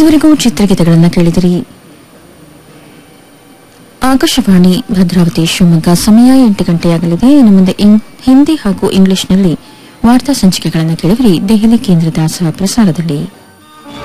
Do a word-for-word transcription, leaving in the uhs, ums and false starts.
ಇದುವರೆಗೂ ಚಿತ್ರಗೀತೆಗಳನ್ನು ಕೇಳಿದಿರಿ. ಆಕಾಶವಾಣಿ ಭದ್ರಾವತಿ ಶಿವಮೊಗ್ಗ. ಸಮಯ ಎಂಟು ಗಂಟೆಯಾಗಲಿದೆ. ಇನ್ನು ಮುಂದೆ ಹಿಂದಿ ಹಾಗೂ ಇಂಗ್ಲಿಷ್ನಲ್ಲಿ ವಾರ್ತಾ ಸಂಚಿಕೆಗಳನ್ನು ಕೇಳಿದಿರಿ ದೆಹಲಿ ಕೇಂದ್ರದ ಸಹ ಪ್ರಸಾರದಲ್ಲಿ.